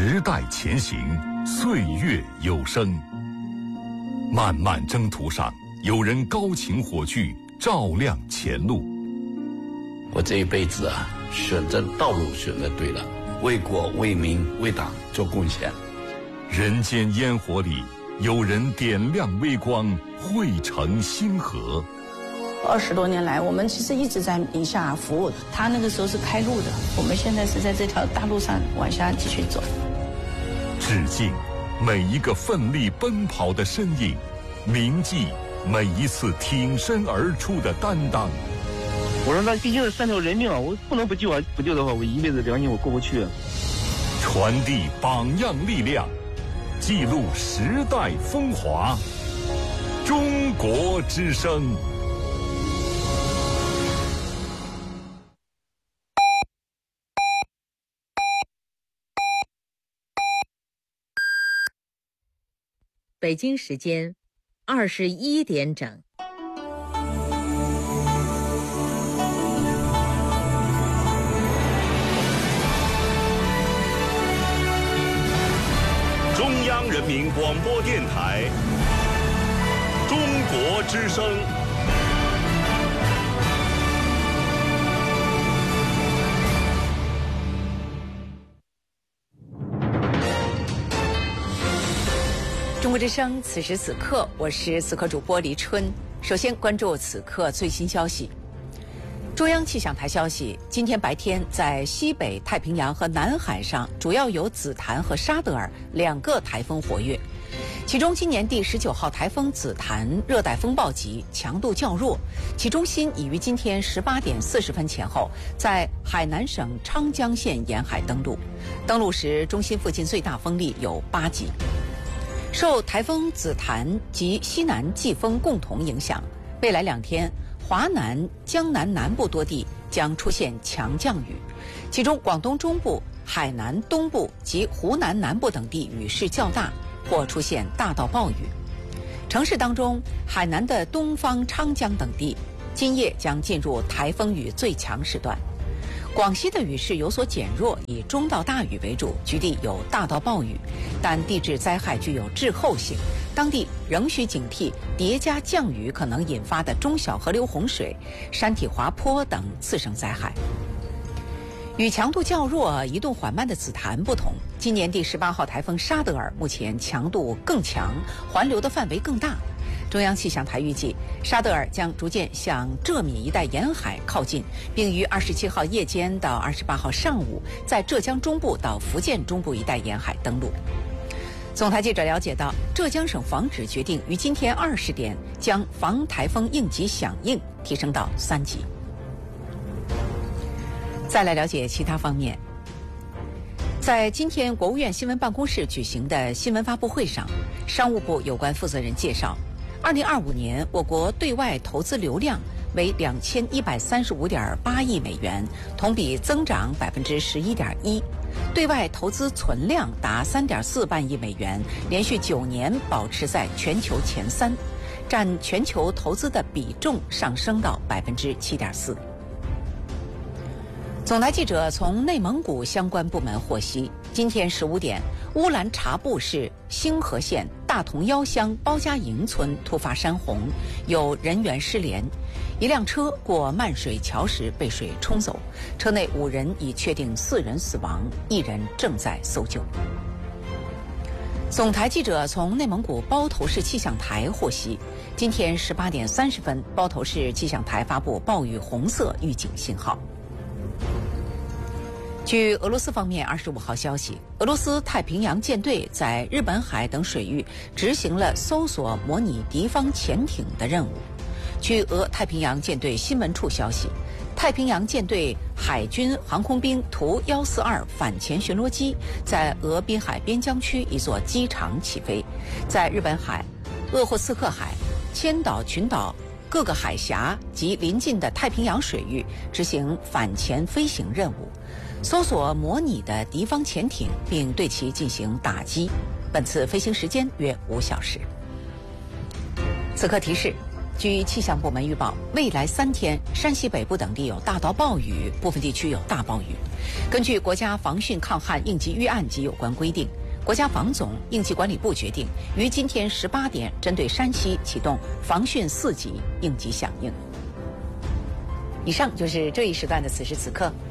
时代前行，岁月有声。漫漫征途上，有人高擎火炬，照亮前路。 我这一辈子啊，选择道路选择对了，为国为民为党做贡献。 人间烟火里，有人点亮微光，汇成星河。 20多年来，我们其实一直在宁夏服务。他那个时候是开路的，我们现在是在这条大路上往下继续走。 致敬每一个奋力奔跑的身影，铭记每一次挺身而出的担当。 我说那毕竟是3条人命啊，我不能不救啊！不救的话，我一辈子良心我过不去。 传递榜样力量，记录时代风华。中国之声。 北京时间21点整。 中央人民广播电台中国之声。 中国之声，此时此刻，我是此刻主播黎春。首先关注此刻最新消息。中央气象台消息，今天白天在西北太平洋和南海上，主要有紫檀和沙德尔2个台风活跃。其中今年第19号台风紫檀热带风暴级，强度较弱，其中心已于今天18点40分前后在海南省昌江县沿海登陆，登陆时中心附近最大风力有8级。受台风紫檀及西南季风共同影响，未来2天，华南、江南南部多地将出现强降雨，其中广东中部、海南东部及湖南南部等地雨势较大，或出现大到暴雨。城市当中，海南的东方昌江等地今夜将进入台风雨最强时段。广西的雨势有所减弱，以中到大雨为主，局地有大到暴雨，但地质灾害具有滞后性，当地仍需警惕叠加降雨可能引发的中小河流洪水、山体滑坡等次生灾害。与强度较弱、移动缓慢的紫檀不同，今年第18号台风沙德尔目前强度更强，环流的范围更大。中央气象台预计，沙德尔将逐渐向浙闽一带沿海靠近，并于27号夜间到28号上午在浙江中部到福建中部一带沿海登陆。总台记者了解到，浙江省防指决定于今天20点将防台风应急响应提升到3级。再来了解其他方面。在今天国务院新闻办公室举行的新闻发布会上，商务部有关负责人介绍，2025年我国对外投资流量为2135.8亿美元，同比增长11.1%，对外投资存量达3.4万亿美元，连续9年保持在全球前3，占全球投资的比重上升到7.4%。总台记者从内蒙古相关部门获悉，今天15点，乌兰察布市星河县大同腰乡包家营村突发山洪，有人员失联，一辆车过漫水桥时被水冲走，车内5人已确定4人死亡，1人正在搜救。总台记者从内蒙古包头市气象台获悉，今天18点30分，包头市气象台发布暴雨红色预警信号。据俄罗斯方面25号消息，俄罗斯太平洋舰队在日本海等水域执行了搜索模拟敌方潜艇的任务。据俄太平洋舰队新闻处消息，太平洋舰队海军航空兵图142反潜巡逻机在俄滨海边疆区一座机场起飞，在日本海、鄂霍次克海、千岛群岛各个海峡及邻近的太平洋水域执行反潜飞行任务，搜索模拟的敌方潜艇，并对其进行打击。本次飞行时间约5小时。此刻提示， 据气象部门预报，未来3天，山西北部等地有大到暴雨，部分地区有大暴雨。根据国家防汛抗旱应急预案及有关规定，国家防总应急管理部决定于今天18点，针对山西启动防汛4级应急响应。以上就是这一时段的此时此刻。